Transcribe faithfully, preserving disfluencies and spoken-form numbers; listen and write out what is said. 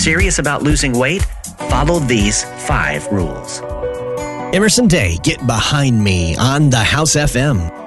serious about losing weight, follow these five rules. Emerson Day, Get Behind Me on the House F M.